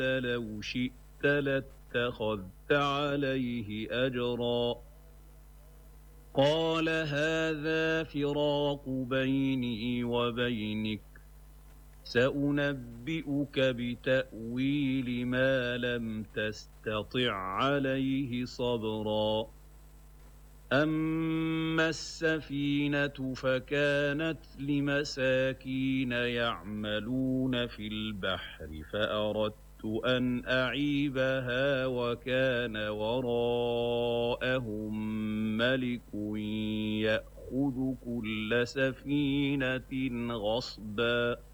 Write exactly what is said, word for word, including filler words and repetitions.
لو شئت لاتخذت عليه أجرا قال هذا فراق بيني وبينك سأنبئك بتأويل ما لم تستطع عليه صبرا أما السفينة فكانت لمساكين يعملون في البحر فأردت أن أعيبها وكان وراءهم ملك يأخذ كل سفينة غصبا